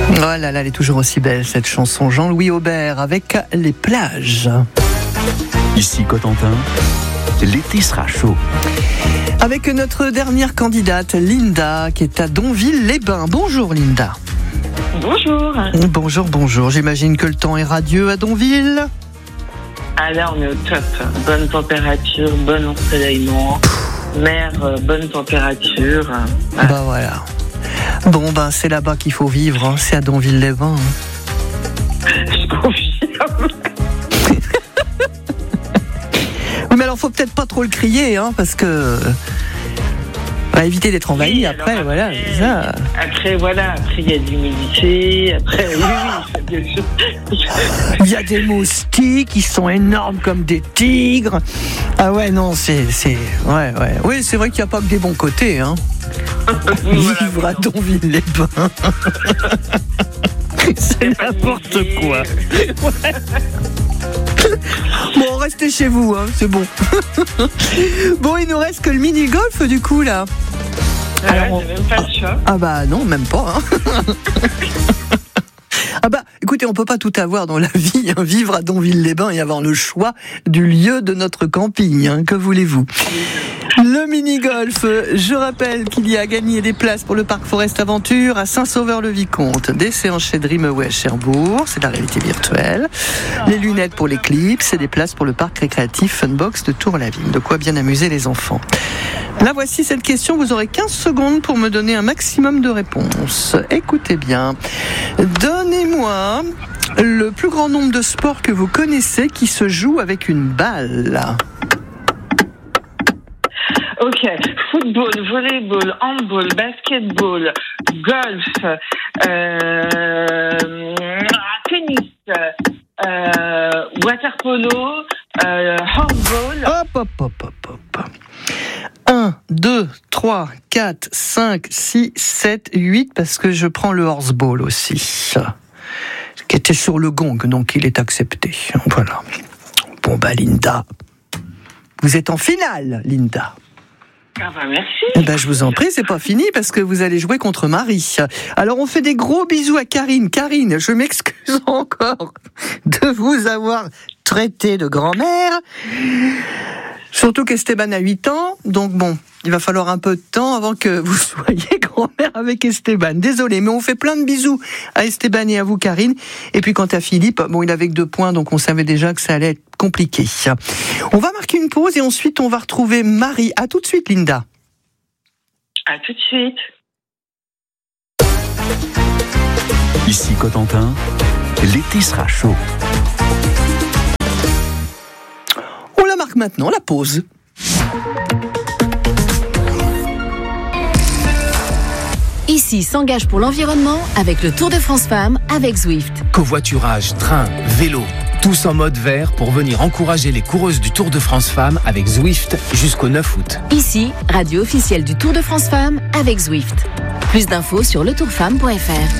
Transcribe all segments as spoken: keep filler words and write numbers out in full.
Oh là là, elle est toujours aussi belle cette chanson. Jean-Louis Aubert avec Les plages. Ici Cotentin, l'été sera chaud. Avec notre dernière candidate, Linda, qui est à Donville-les-Bains. Bonjour Linda. Bonjour. Bonjour, bonjour. J'imagine que le temps est radieux à Donville. Ah là, on est au top. Bonne température, bon ensoleillement, mer, bonne température. Ah. Bah voilà. Bon, ben c'est là-bas qu'il faut vivre, hein. C'est à Donville-les-Bains. Hein. Je confirme. Oui, mais alors faut peut-être pas trop le crier, hein, parce que on va éviter d'être envahi. Oui, après, après, voilà, c'est ça. Après, voilà, après il y a de l'humidité. Après, oui, oui, il y a des choses. Il y a des moustiques qui sont énormes comme des tigres. Ah ouais, non, c'est, c'est, ouais, ouais. Oui, c'est vrai qu'il n'y a pas que des bons côtés, hein. Voilà, Vivre à Donville-les-Bains. C'est n'importe quoi. Ouais. Bon, restez chez vous, hein, c'est bon. Bon, il nous reste que le mini-golf du coup là. Ah ouais, on... j'ai même pas le choix. Ah bah non, même pas. Hein. Ah bah, écoutez, on peut pas tout avoir dans la vie, hein, vivre à Donville-les-Bains et avoir le choix du lieu de notre camping, hein, que voulez-vous. Le mini-golf, je rappelle qu'il y a gagné des places pour le parc Forest Aventure à Saint-Sauveur-le-Vicomte, des séances chez Dreamaway à Cherbourg, c'est la réalité virtuelle, les lunettes pour l'éclipse et des places pour le parc récréatif Funbox de Tour-la-Ville, de quoi bien amuser les enfants. Là, voici cette question, vous aurez quinze secondes pour me donner un maximum de réponses. Écoutez bien, donnez-moi le plus grand nombre de sports que vous connaissez qui se jouent avec une balle. Ok, football, volleyball, handball, basketball, golf, euh, tennis, euh, waterpolo, euh, handball. Hop, hop, hop, hop, hop. un, deux, trois, quatre, cinq, six, sept, huit, parce que je prends le horseball aussi, qui était sur le gong, donc il est accepté. Voilà. Bon, bah, Linda, vous êtes en finale, Linda. Ah bah merci. Eh ben, je vous en prie, c'est pas fini parce que vous allez jouer contre Marie. Alors on fait des gros bisous à Karine. Karine, je m'excuse encore de vous avoir traité de grand-mère. Surtout qu'Esteban a huit ans, donc bon, il va falloir un peu de temps avant que vous soyez grand-mère avec Esteban. Désolé, mais on fait plein de bisous à Esteban et à vous, Karine. Et puis quant à Philippe, bon, il avait que deux points, donc on savait déjà que ça allait être compliqué. On va marquer une pause et ensuite on va retrouver Marie. À tout de suite, Linda. À tout de suite. Ici Cotentin, l'été sera chaud. On la marque maintenant, la pause. Ici s'engage pour l'environnement avec le Tour de France Femmes avec Zwift. Covoiturage, train, vélo, tous en mode vert pour venir encourager les coureuses du Tour de France Femmes avec Zwift jusqu'au neuf août. Ici, radio officielle du Tour de France Femmes avec Zwift. Plus d'infos sur le tour femme point f r.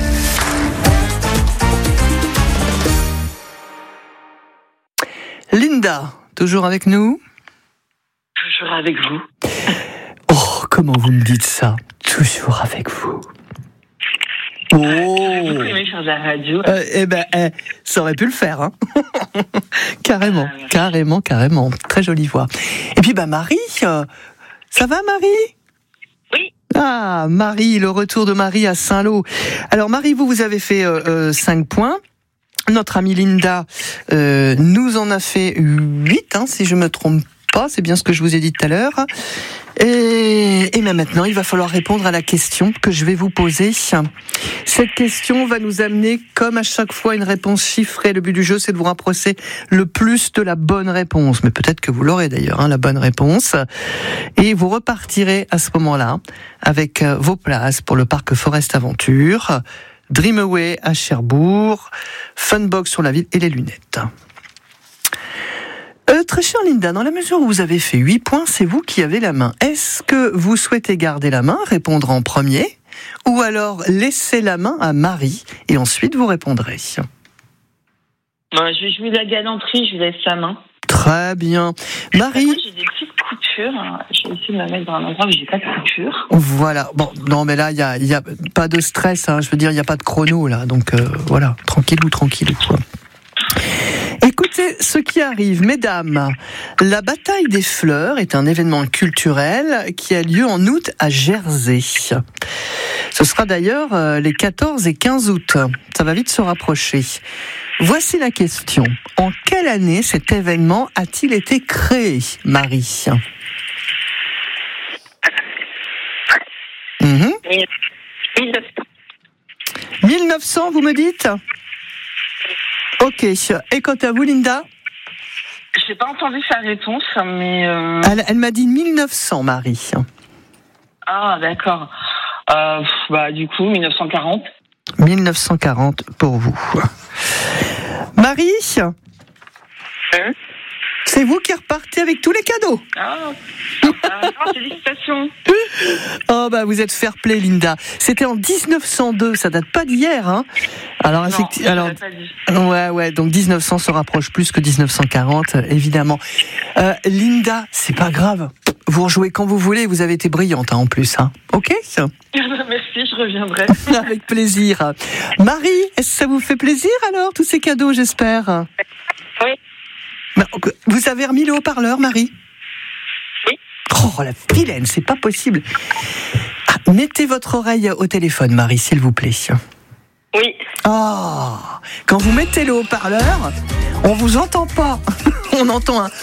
Linda, toujours avec nous ? Toujours avec vous. Oh, comment vous me dites ça ? Toujours avec vous. Oh. J'ai beaucoup aimé faire de la radio. Euh, eh ben, eh, ça aurait pu le faire, hein. Carrément, Ah, carrément, carrément. Très jolie voix. Et puis, bah, Marie, euh, ça va, Marie ? Oui. Ah, Marie, le retour de Marie à Saint-Lô. Alors, Marie, vous, vous avez fait euh, euh, cinq points. Notre amie Linda euh, nous en a fait huit, hein, si je me trompe pas. C'est bien ce que je vous ai dit tout à l'heure. Et, et bien maintenant, il va falloir répondre à la question que je vais vous poser. Cette question va nous amener, comme à chaque fois, une réponse chiffrée. Le but du jeu, c'est de vous rapprocher le plus de la bonne réponse. Mais peut-être que vous l'aurez d'ailleurs, hein, la bonne réponse. Et vous repartirez à ce moment-là avec vos places pour le parc Forest Aventure, Dreamaway à Cherbourg, Funbox sur la ville et les lunettes. Euh, très chère Linda, dans la mesure où vous avez fait huit points, c'est vous qui avez la main. Est-ce que vous souhaitez garder la main, répondre en premier, ou alors laisser la main à Marie et ensuite vous répondrez ? Bon, je vais jouer la galanterie, je lui laisse sa main. Très bien. Marie, Moi, j'ai des petites coupures couture. J'ai essayé de me mettre dans un endroit où j'ai pas de couture. Voilà. Bon, non, mais là, il y a, y a pas de stress. Hein. Je veux dire, il y a pas de chrono là. Donc euh, voilà, tranquillou, tranquillou. Quoi. Écoutez ce qui arrive, mesdames. La bataille des fleurs est un événement culturel qui a lieu en août à Jersey. Ce sera d'ailleurs euh, les quatorze et quinze août. Ça va vite se rapprocher. Voici la question. En quelle année cet événement a-t-il été créé, Marie ? Mmh. mille neuf cents. mille neuf cents, vous me dites ? Ok. Et quant à vous, Linda ? J'ai pas entendu sa réponse, mais... Euh... Elle, elle m'a dit mille neuf cents, Marie. Ah, d'accord. Euh, bah, du coup, mille neuf cent quarante. mille neuf cent quarante pour vous. Marie ? Hein ? C'est vous qui repartez avec tous les cadeaux. Ah, ah félicitations. Oh bah vous êtes fair play, Linda. C'était en dix-neuf cent deux, ça date pas d'hier, hein. Alors effectivement, alors pas dit. ouais ouais, donc dix-neuf cents se rapproche plus que dix-neuf cent quarante, évidemment. Euh, Linda, c'est pas grave. Vous rejouez quand vous voulez. Vous avez été brillante hein, en plus, hein. Ok. Merci, je reviendrai. Avec plaisir. Marie, est-ce que ça vous fait plaisir alors tous ces cadeaux, j'espère? Oui. Vous avez remis le haut-parleur, Marie? Oui. Oh, la vilaine, c'est pas possible. Ah, mettez votre oreille au téléphone, Marie, s'il vous plaît. Oui. Oh, quand vous mettez le haut-parleur, on vous entend pas. On entend un...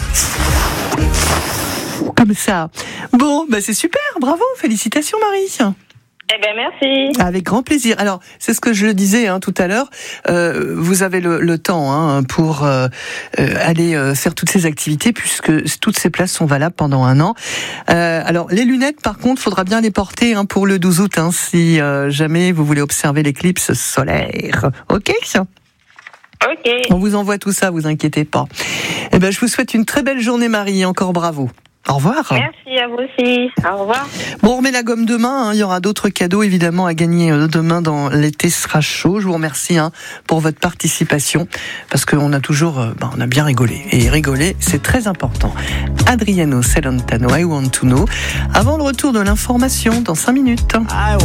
comme ça. Bon, bah c'est super, bravo, félicitations, Marie. Eh ben merci. Avec grand plaisir. Alors, c'est ce que je disais hein, tout à l'heure. Euh, vous avez le, le temps hein, pour euh, euh, aller euh, faire toutes ces activités, puisque toutes ces places sont valables pendant un an. Euh, alors, les lunettes, par contre, faudra bien les porter hein, pour le douze août, hein, si euh, jamais vous voulez observer l'éclipse solaire. Ok ? Ok. On vous envoie tout ça, vous inquiétez pas. Eh ben, je vous souhaite une très belle journée, Marie. Encore bravo. Au revoir. Merci à vous aussi. Au revoir. Bon, on remet la gomme demain. Hein. Il y aura d'autres cadeaux évidemment à gagner demain dans l'été sera chaud. Je vous remercie hein, pour votre participation parce qu'on a toujours, euh, ben, on a bien rigolé et rigoler, c'est très important. Adriano Celentano, I Want to Know. Avant le retour de l'information dans cinq minutes.